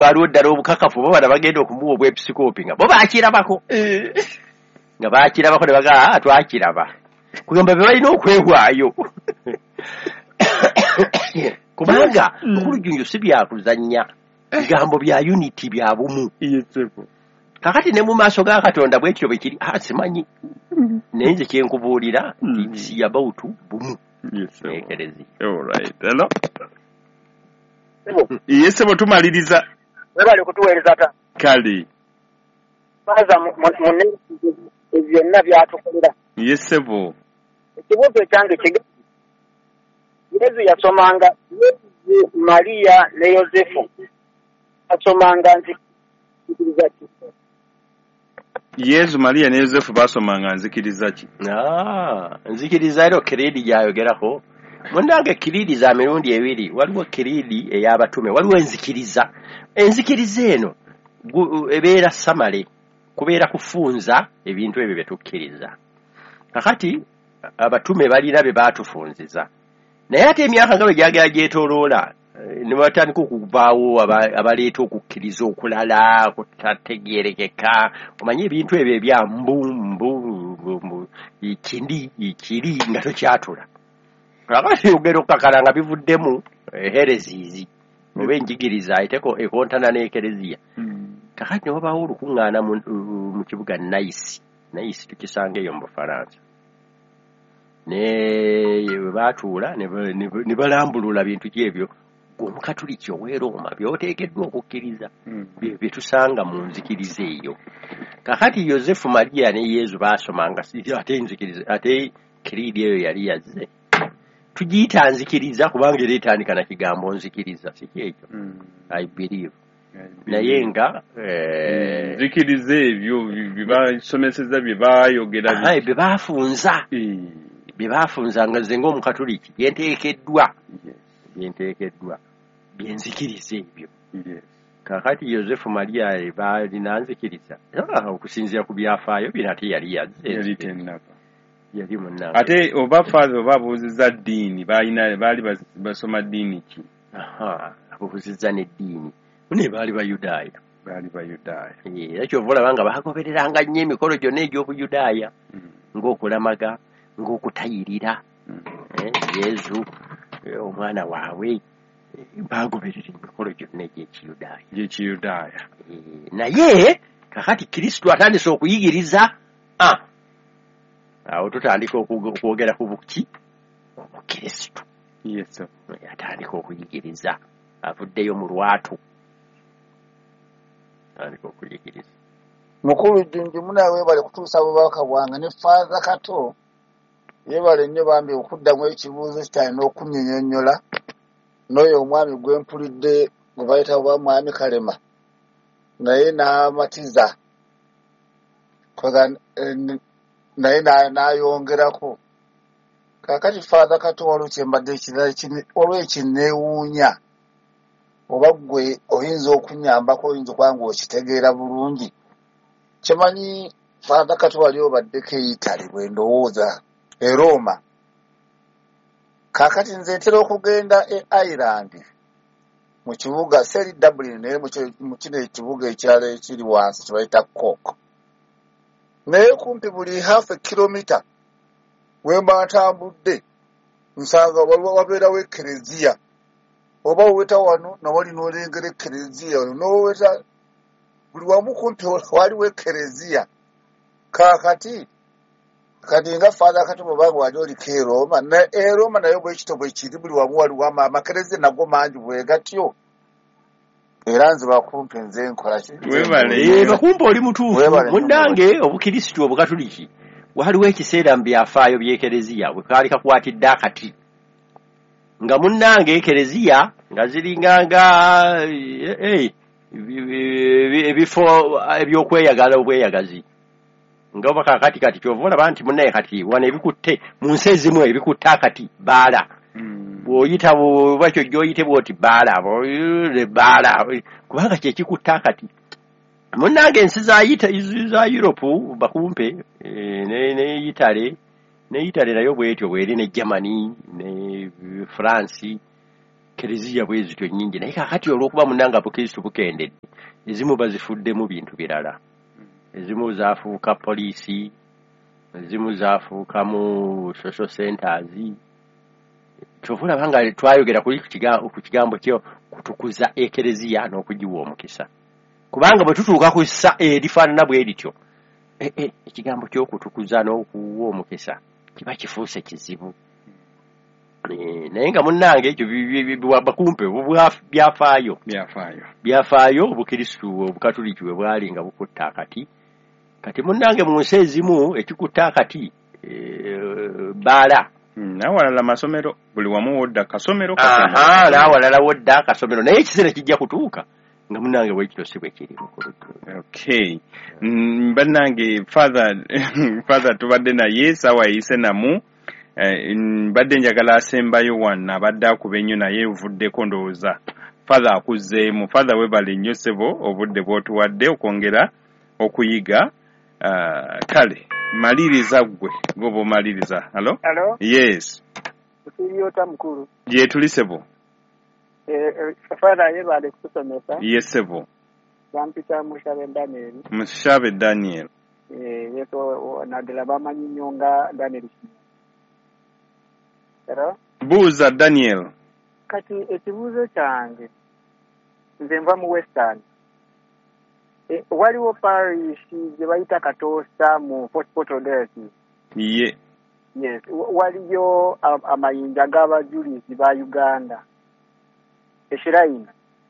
waliwo ddala obukakafu bo bana bagenda okumuwa obwepisikoopi nga bo baakirabako nga baakirabako ne bagaa twakiraba kugamba be balina okwewaayo kubanga okulujjunju si byakuzannya bigambo bya unity bya bumu kakati ne mu maaso ga Katonda bwekyo bwe kiri simanyi naye nze kyenkubuulira si about bumu ekerezi. Hello yesebo tumaliriza bali kutuweereza ta kale baza munne byonna byatukolera yesebo ekibuuzo ekyange kiga Yesu yasomanga Maria ne Yosefu asomanga nzikiriza ki Yesu Maria ne Yosefu basomanga nzikiriza ki nzikiriza ero kiridi gyayogerako munange kiridi za mirundi ebiri waliwo kiridi ey'abatume waliwo enzikiriza eno ebeera samale kubeera kufunza ebintu ebyo byetukkiriza kakati abatume balina be baatufunziza naye ate emyaka nga bwe gyagera gyetooloola ne batandika okuvaawo abaleeta okukkiriza okulala kutategeerekeka omanye ebintu ebyo ebya mbu kiri nga tokyatula kakati ogenda okukakala nga bivuddemu herezizi oba enjigiriza ekontana n'ekereziya kakati ne wabaawo olukuŋŋaana mu kibuga nayisi tukisanga eyo mu Bufalansa ne baatuula ne balambulula bintu kyebyo omukatuliki ow'e Roma by'oteekeddwa okukkiriza bye tusanga mu nzikiriza eyo kakati Yosefu Maria ne Yesu baasomanga ate kiridi eyo yali yazze tugiyita nzikiriza kubanga era etandika na kigambo nzikiriza si kyekyo I believe naye nga nzikiriza ebyo bibasomeseza bye baayogera bye baafunza bye baafunza nga nze ng'omukatuliki byenteekeddwa byenzikiriza ebyo kakati Yosefu Maria balina nzikiriza okusinziira ku byafaayo bino ate yali yazze yali munnange ate oba faaza oba abuuzizza ddiini baali basoma ddiini ki abuuzizza n'eddiini ne baali Bayudaaya era kyova olaba nga bagobereranga nnyo emikolo gyonna egy'Obuyudaaya ng'okulamaga ng'okutayirira Yesu omwana waabwe bagoberera emikolo gyonna egy'Ekiyudaaya naye kakati Kristo atandise okuyigiriza awo tutandika okwogera ku buki Kristo atandika okuyigiriza avuddeyo mu lwatu atandika okuyigiriza mukulu Jjunju munawe bali kutuusa bubaka bwange ne Faaza Kato yebale nnyo bambi okuddamu ekibuuzo kitalina okunnyonnyonnyola n'oyo omwami gwe mpulidde gwe bayita oba mwami Kalema naye n'amatiza naye n'ayongerako kaakati Faaza Kato waliwo kyembadde ekirala olwo ekinneewuunya oba ggwe oyinza okunnyambako oyinza okuba nga okitegeera bulungi kimanyi Faaza Kato wali obaddeko Italy bwe ndowooza e Roma kaakati nze ntera okugenda e Ireland mu kibuga seri Dublin naye mu kino ekibuga ekirala ekiri wansi kibayita Cork naye kumpi buli half a kilometer wemba ntambudde nsanga wabeerawo ekereziya oba oweta wano nawali n'olengera ekereziya wano n'oweta buli wamu kumpi waliwo ekereziya kaakati kati nga Faaza Kato bw'obanga wali oliko e Roma e Roma nayo bwekito bwe kiri buli wamu waliwo amakereziya nago mangi bwe gatyo era nze bakumpi nze nkola bakumpi oli mutuufu munnange obukirisitu obukatuliki waliwo ekiseera mu byafaayo by'ekereziya bwe kaali kakwatidde akati nga munnange ekereziya nga ziringanga ebifo ebyokweyagala obweyagazi nga oba kakati kati kyova olaba nti munnaye kati wano ebikutte mu nsi ezimu ebikutte akati baala bw'oyita oba kyo gy'oyite bw'oti baala kubanga kyekikutte akati munnange ensi za Europe bakumpe ne Italy nayo bwetyo bweri ne Germany ne France kereziya bwe zityo nnyingi naye kakati olw'okuba munnange Abukristo bukendedde ezimu bazifuddemu bintu birala ezimu zaafuuka poliisi ezimu zaafuuka mu social centers kyovulaba nga twayogera kuli ku kigambo kyo kutukuza ekereziya n'okugiwa omukisa kubanga bwe tutuuka ku ssa erifaanana bwe lityo ekigambo ky'okutukuza n'okuwa omukisa kiba kifuuse kizibu naye nga munnange ekyo bakumpe byafaayo obukristu obukatuliki bwe bwali nga bukutta akati kati munnange mu nsi ezimu ekikutta akati baala nawalala masomero buli wamu wodda kasomero nawalala wodda akasomero naye ekiseera kijja kutuuka nga munnange bwekito si bwe kiri okay bannange father tubadde naye saawa eyise namu mbadde njagala asembayo wano abadde akuba ennyo naye ovuddeko ndowooza father akuzzeemu father webale nnyo ssebo obudde bw'otuwadde okwongera okuyiga kale maliriza gwe goba omaliriza halo yes Tuliota mkuru je tuli ssebo father yebale kusomesa yes ssebo bampita Mushabe Daniel yeso nadala bamanyi nnyo nga Daniel buuza Daniel kati ekibuuzo kyange nze nva mu Western waliwo parish gye bayita Katoosa mu Fort Portal yes waliyo amayinja g'abajulizi ba Uganda Eshiraina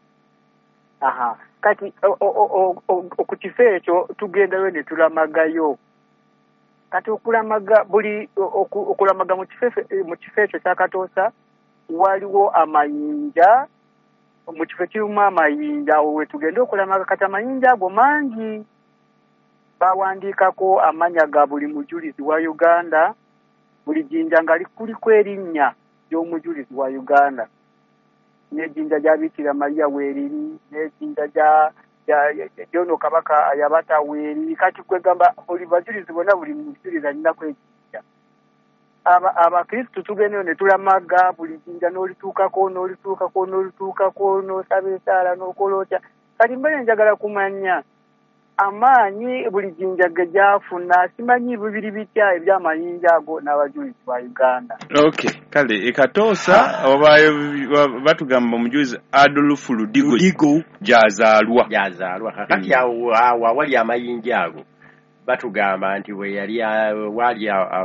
kati ku kifo ekyo tugendayo ne tulamagayo kati okulamaga mu kifo ekyo kya Katoosa waliwo amayinja mu kifo kirimu amayinja awo we tugenda okulamaga kati amayinja ago mangi bawandiikako amanya ga buli mujulizi wa Uganda buli jjinja nga kuliko erinnya ly'omujulizi wa Uganda n'ejjinja lya Bikira Maria weeriri n'ejjinja Jono Kabaka yabata weeriri kati kwegamba buli bajulizi bonna buli mujulizi alinako ejjinja abakristu tugendeyo ne tulamaga buli jjinja n'olituukako n'osaba esaala n'okola otya kati mbere njagala kumanya amaanyi buli jjinja ge gyafuna simanyi bibiri bitya eby'amayinja ago n'abajulizi ba Uganda. Okay, kale ekatoosa obayo batugamba omujulizi Adolf Ludigo gyazaalwa kakati awo awali amayinja ago batugamba nti we yali wali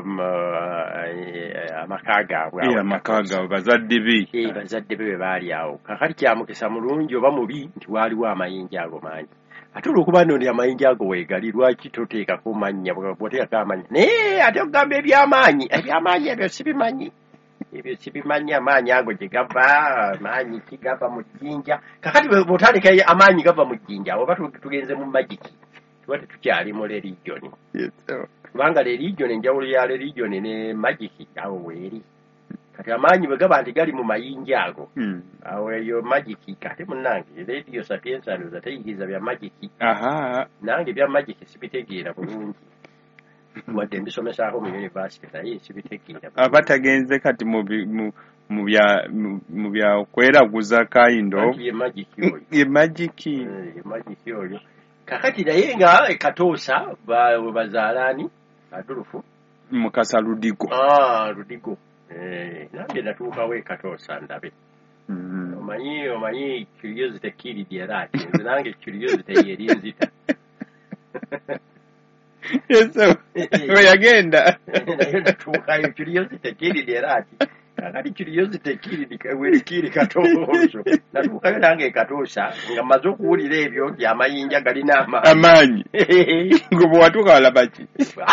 amaka gaabwe bazadde be bwe baali awo kakati kyamukisa mulungi oba mubi nti waaliwo amayinja ago mangi ate olwokuba ndi amayinja ago weegali lwaki toteekako mannya bwoteekako amanya naye ate okugamba ebyamaanyi ebyo sibimanyi amaanyi ago gye gava amaanyi kigava mu jjinja kakati bw'otandika amaanyi gava mu jjinja oba tugenze mu magiki tuba tetukyali mu religion kubanga religion enjawulo ya religion ne magiki awo weeri kati amaanyi bwe gaba nti gali mu mayinja ago awo eyo magiki kati munnange radio sapiensa ndoza teyigiriza bya magiki nange bya magiki sibitegeera bulungi wadde mbisomesako mu university naye sibitegeera abatagenze kati mu bya kweraguza kayindo ye magiki oyo kakati naye nga Katoosa bazaalaani Adolfu Mukasa Ludigo nange natuukawo Katoosa ndabe omanyi curiosity ekkiridde era ati nze nange curiosity yeri nzita we yagenda naye natuukayo curiosity ekkiridde era ati kakati curiosity ekiri Katoosa natuukayo nange Katoosa nga mmaze okuwulira ebyo nti amayinja galina amaanyi ngo bwe watuuka walaba ki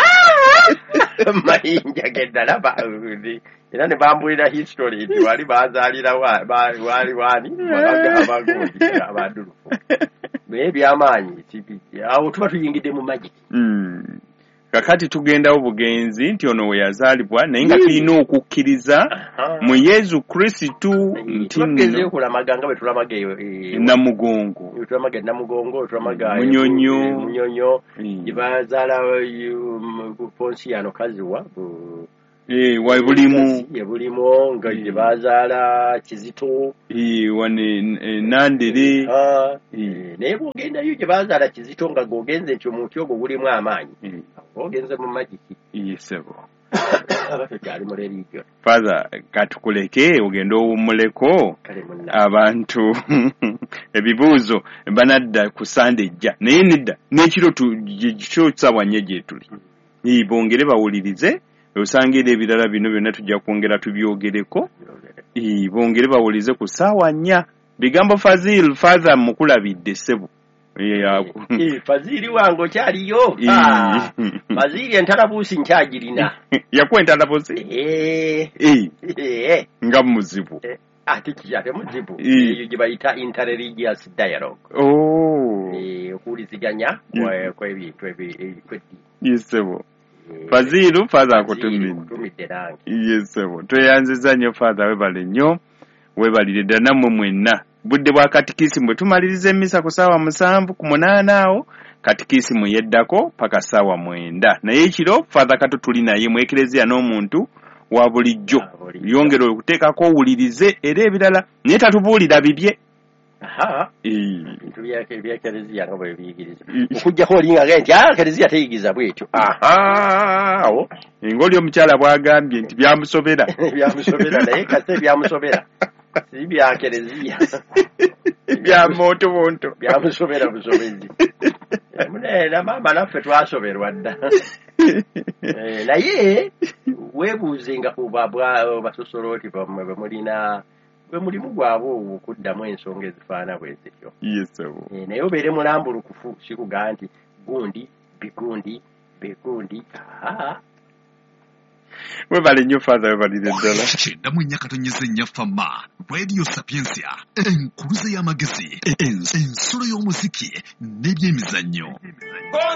amayinja geddalaba era ne bambulira history nti wali bazaalira wali wani abagondi abadulufu naye ebyamaanyi awo tuba tuyingidde mu magiki kakati tugendawo bugenzi nti ono we yazaalibwa naye nga tulina okukkiriza mu Yezu Kristu nti tugezeyo kulamaga nga bwe tulamaga Namugongo tulamaga Munyonyo gye bazaala Ponsiano Kaziwa Wabulimu. Yabulimu nga gye bazaala Kizito. Wane Nandere. Naye bw'ogendayo gye bazaala Kizito nga g'ogenze nti omuntu ogwo gulimu amaanyi. Ogenze mu magiki. Sebo. Kyali mu religion. Father, katukuleke ogenda owummuleko abantu ebibuuzo banadda ku Sunday ejja naye nedda n'ekiro kyosawanye gye tuli bongere bawulirize osangira ebirala bino byonna tujja kwongera tubyogereko bongere bawulirize ku ssaawa 4 bigambo Fazil Father mukulabidde ssebo Fazili wange okyaliyo Fazili entalabuusi nkyagirina yakuwa entalabuusi nga muzibu ate kiyate muzibu eyo gye bayita interreligious dialogue okuwuliziganya kw'ebintu ebikweddi yesebo Fazilu Father akutumidde nange yesebo tweyanziza nnyo Father webale nnyo webalire ddala nammwe mwenna budde bwa katikisimu bwe tumaliriza emmisa ku ssaawa 7 ku 8 awo katikisimu yeddako paka ssaawa 9 naye ekiro Father Kato tuli naye mu eklezia n'omuntu wa bulijjo yongera okuteekako owulirize era ebirala naye tatubuulira bibye ebintu bya eklezia nga bwe biyigiriza okujjako olingage nti eklezia teyigiza bwetyo awo ng'oli omukyala bw'agambye nti byamusobera naye kase byamusobera si bya eklezia bya moto byamusobera busobezi munena maama naffe twasoberwa dda naye weebuuzenga ku basosolooti bammwe bwe mulimu gwabwe okuddamu ensonga ezifaana bwe zityo naye obeere mulambulukufu sikugaa nti gundi bigundi begundi webale nnyo Father webalire ddala kyenda mu nnya katonyeza ennya fama Radio Sapiensia enkuluze y'amagezi ensolo y'omuziki n'ebyemizannyo